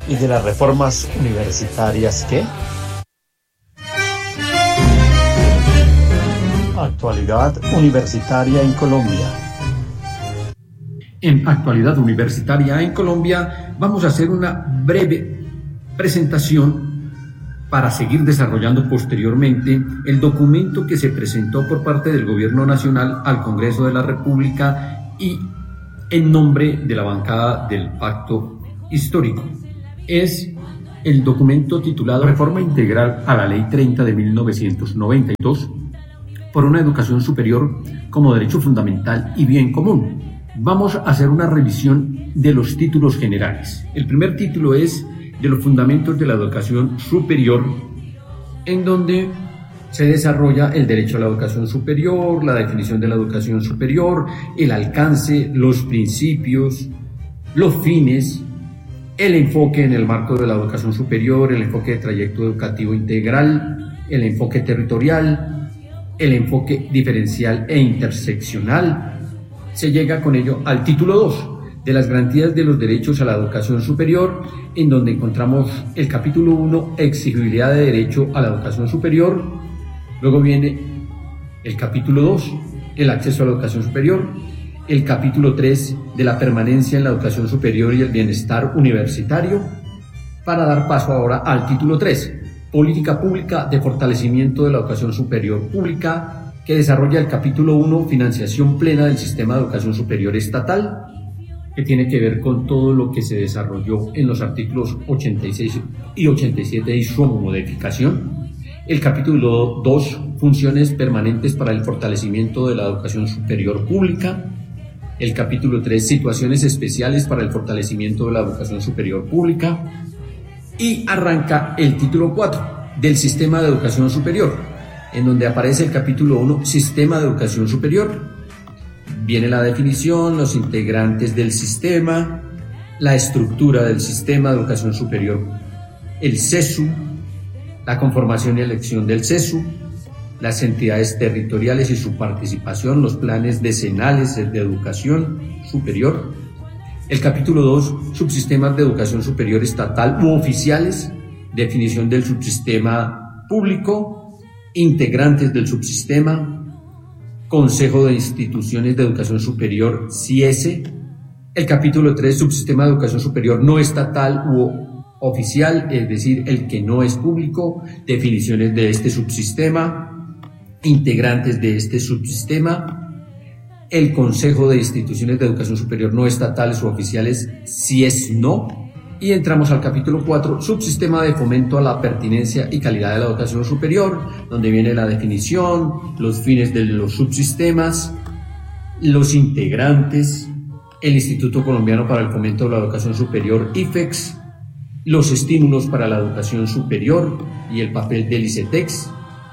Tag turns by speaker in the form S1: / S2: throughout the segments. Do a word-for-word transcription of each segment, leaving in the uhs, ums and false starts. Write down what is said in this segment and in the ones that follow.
S1: y de las reformas universitarias que... Actualidad universitaria en Colombia.
S2: En Actualidad Universitaria en Colombia vamos a hacer una breve presentación para seguir desarrollando posteriormente el documento que se presentó por parte del Gobierno Nacional al Congreso de la República y en nombre de la bancada del Pacto Histórico. Es el documento titulado Reforma Integral a la Ley treinta de mil novecientos noventa y dos por una educación superior como derecho fundamental y bien común. Vamos a hacer una revisión de los títulos generales. El primer título es de los fundamentos de la educación superior, en donde se desarrolla el derecho a la educación superior, la definición de la educación superior, el alcance, los principios, los fines, el enfoque en el marco de la educación superior, el enfoque de trayecto educativo integral, el enfoque territorial, el enfoque diferencial e interseccional. Se llega con ello al título dos de las garantías de los derechos a la educación superior, en donde encontramos el capítulo uno, exigibilidad de derecho a la educación superior. Luego viene el capítulo dos, el acceso a la educación superior, el capítulo tres de la permanencia en la educación superior y el bienestar universitario, para dar paso ahora al título tres, política pública de fortalecimiento de la educación superior pública, que desarrolla el capítulo uno, financiación plena del sistema de educación superior estatal, que tiene que ver con todo lo que se desarrolló en los artículos ochenta y seis y ochenta y siete y su modificación. El capítulo dos, funciones permanentes para el fortalecimiento de la educación superior pública. El capítulo tres, situaciones especiales para el fortalecimiento de la educación superior pública. Y arranca el título cuatro, del sistema de educación superior, en donde aparece el capítulo uno, sistema de educación superior. Viene la definición, los integrantes del sistema, la estructura del sistema de educación superior, el CESU, la conformación y elección del CESU, las entidades territoriales y su participación, los planes decenales de educación superior. El capítulo dos, subsistemas de educación superior estatal u oficiales, definición del subsistema público, integrantes del subsistema, Consejo de Instituciones de Educación Superior, C I E S E. El capítulo tres, subsistema de educación superior no estatal u oficial, es decir, el que no es público, definiciones de este subsistema, integrantes de este subsistema, el Consejo de Instituciones de Educación Superior no estatales u oficiales, si es no. Y entramos al capítulo cuatro, subsistema de fomento a la pertinencia y calidad de la educación superior, donde viene la definición, los fines de los subsistemas, los integrantes, el Instituto Colombiano para el Fomento de la Educación Superior, I F E X, los estímulos para la educación superior y el papel del ICETEX,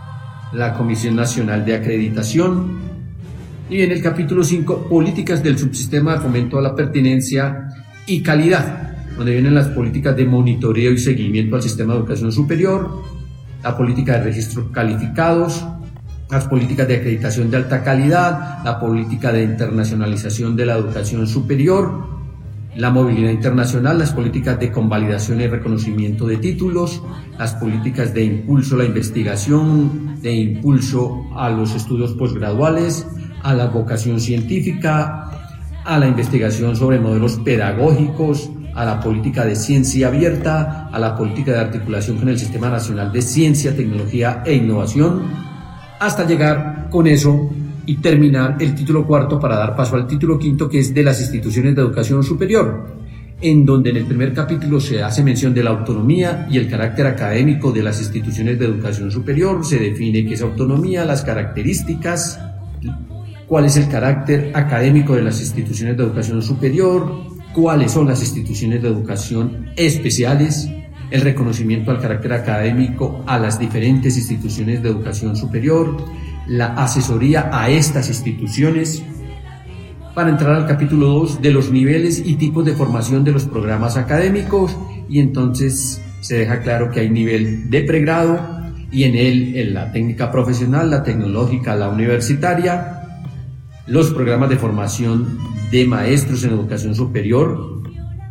S2: la Comisión Nacional de Acreditación. Y viene el capítulo cinco, políticas del subsistema de fomento a la pertinencia y calidad, donde vienen las políticas de monitoreo y seguimiento al sistema de educación superior, la política de registros calificados, las políticas de acreditación de alta calidad, la política de internacionalización de la educación superior, la movilidad internacional, las políticas de convalidación y reconocimiento de títulos, las políticas de impulso a la investigación, de impulso a los estudios posgraduales, a la vocación científica, a la investigación sobre modelos pedagógicos, a la política de ciencia abierta, a la política de articulación con el Sistema Nacional de Ciencia, Tecnología e Innovación, hasta llegar con eso y terminar el título cuarto para dar paso al título quinto, que es de las instituciones de educación superior, en donde en el primer capítulo se hace mención de la autonomía y el carácter académico de las instituciones de educación superior, se define qué es autonomía, las características, cuál es el carácter académico de las instituciones de educación superior, cuáles son las instituciones de educación especiales, el reconocimiento al carácter académico a las diferentes instituciones de educación superior, la asesoría a estas instituciones, para entrar al capítulo dos de los niveles y tipos de formación de los programas académicos, y entonces se deja claro que hay nivel de pregrado y en él en la técnica profesional, la tecnológica, la universitaria, los programas de formación de maestros en educación superior,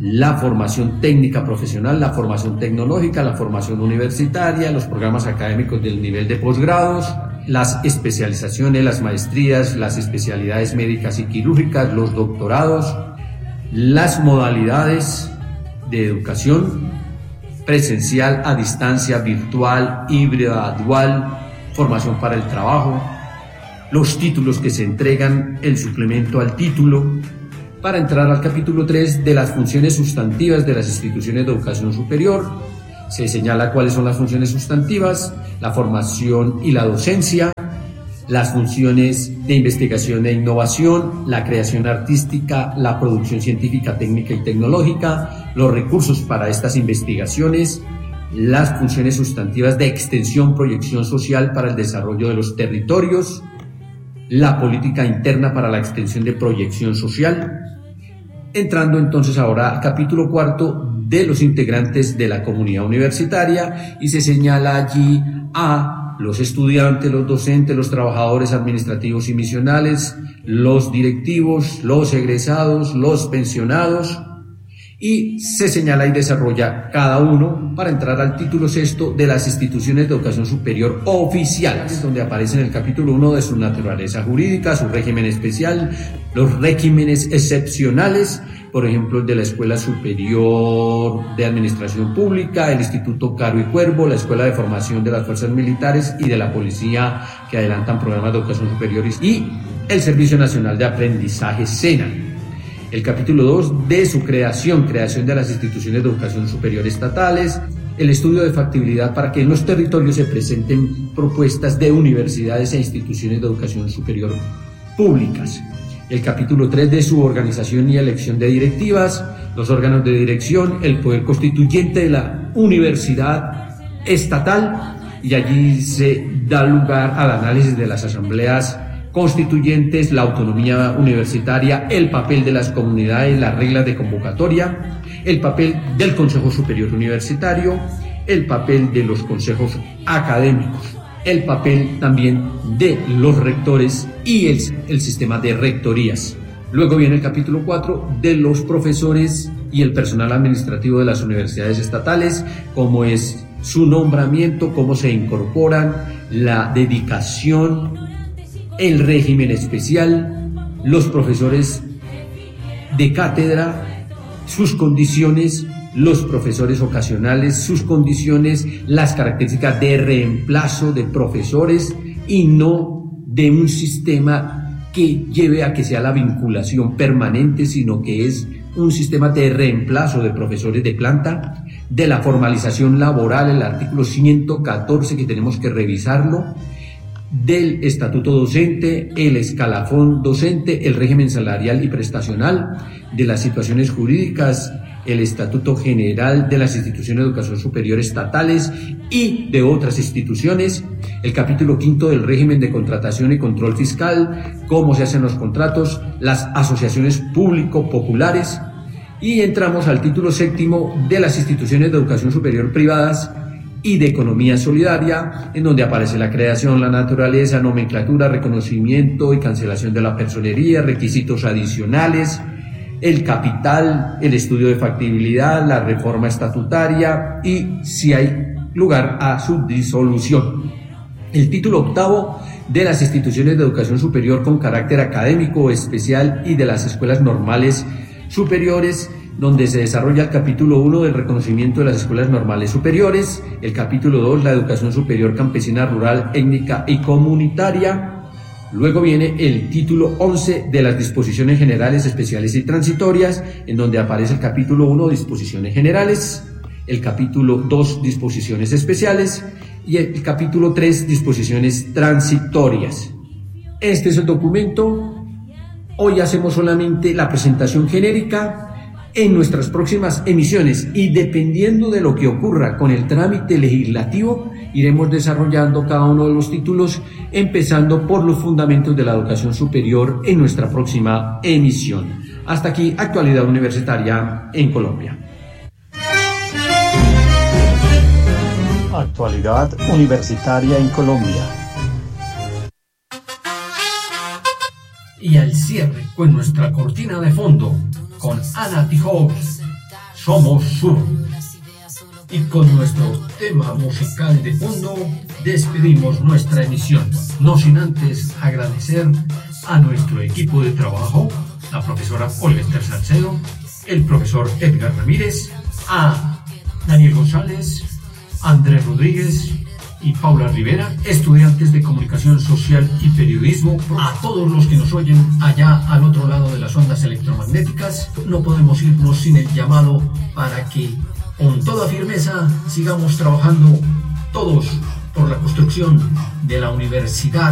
S2: la formación técnica profesional, la formación tecnológica, la formación universitaria, los programas académicos del nivel de posgrados, las especializaciones, las maestrías, las especialidades médicas y quirúrgicas, los doctorados, las modalidades de educación presencial, a distancia, virtual, híbrida, dual, formación para el trabajo, los títulos que se entregan, el suplemento al título, para entrar al capítulo tres de las funciones sustantivas de las instituciones de educación superior. Se señala cuáles son las funciones sustantivas, la formación y la docencia, las funciones de investigación e innovación, la creación artística, la producción científica, técnica y tecnológica, los recursos para estas investigaciones, las funciones sustantivas de extensión, proyección social para el desarrollo de los territorios, la política interna para la extensión de proyección social. Entrando entonces ahora al capítulo cuarto de los integrantes de la comunidad universitaria, y se señala allí a los estudiantes, los docentes, los trabajadores administrativos y misionales, los directivos, los egresados, los pensionados, y se señala y desarrolla cada uno para entrar al título sexto de las instituciones de educación superior oficiales, donde aparece en el capítulo uno de su naturaleza jurídica, su régimen especial, los regímenes excepcionales, por ejemplo, el de la Escuela Superior de Administración Pública, el Instituto Caro y Cuervo, la Escuela de Formación de las Fuerzas Militares y de la Policía, que adelantan programas de educación superior, y el Servicio Nacional de Aprendizaje, SENA. El capítulo dos de su creación, creación de las instituciones de educación superior estatales, el estudio de factibilidad para que en los territorios se presenten propuestas de universidades e instituciones de educación superior públicas. El capítulo tres de su organización y elección de directivas, los órganos de dirección, el poder constituyente de la universidad estatal, y allí se da lugar al análisis de las asambleas constituyentes, la autonomía universitaria, el papel de las comunidades, las reglas de convocatoria, el papel del Consejo Superior Universitario, el papel de los consejos académicos, el papel también de los rectores y el, el sistema de rectorías. Luego viene el capítulo cuatro de los profesores y el personal administrativo de las universidades estatales, cómo es su nombramiento, cómo se incorporan, la dedicación, el régimen especial, los profesores de cátedra, sus condiciones, los profesores ocasionales, sus condiciones, las características de reemplazo de profesores y no de un sistema que lleve a que sea la vinculación permanente, sino que es un sistema de reemplazo de profesores de planta, de la formalización laboral, el artículo ciento catorce que tenemos que revisarlo, del estatuto docente, el escalafón docente, el régimen salarial y prestacional, de las situaciones jurídicas, el estatuto general de las instituciones de educación superior estatales y de otras instituciones, el capítulo quinto del régimen de contratación y control fiscal, cómo se hacen los contratos, las asociaciones público-populares, y entramos al título séptimo de las instituciones de educación superior privadas y de economía solidaria, en donde aparece la creación, la naturaleza, nomenclatura, reconocimiento y cancelación de la personería, requisitos adicionales, el capital, el estudio de factibilidad, la reforma estatutaria y si hay lugar a su disolución. El título octavo de las instituciones de educación superior con carácter académico especial y de las escuelas normales superiores, donde se desarrolla el capítulo uno del reconocimiento de las escuelas normales superiores, el capítulo dos, la educación superior campesina, rural, étnica y comunitaria. Luego viene el título once de las disposiciones generales, especiales y transitorias, en donde aparece el capítulo uno, disposiciones generales, el capítulo dos, disposiciones especiales, y el capítulo tres, disposiciones transitorias. Este es el documento. Hoy hacemos solamente la presentación genérica. En nuestras próximas emisiones y dependiendo de lo que ocurra con el trámite legislativo, iremos desarrollando cada uno de los títulos, empezando por los fundamentos de la educación superior en nuestra próxima emisión. Hasta aquí, actualidad universitaria en Colombia.
S1: Actualidad universitaria en Colombia.
S2: Y al cierre, con nuestra cortina de fondo, con Ana Tijoux, Somos Sur. Y con nuestro tema musical de fondo despedimos nuestra emisión, no sin antes agradecer a nuestro equipo de trabajo, la profesora Olga Esther Salcedo, el profesor Edgar Ramírez, a Daniel González, Andrés Rodríguez y Paula Rivera, estudiantes de Comunicación Social y Periodismo, a todos los que nos oyen allá al otro lado de las ondas electromagnéticas. No podemos irnos sin el llamado para que con toda firmeza sigamos trabajando todos por la construcción de la Universidad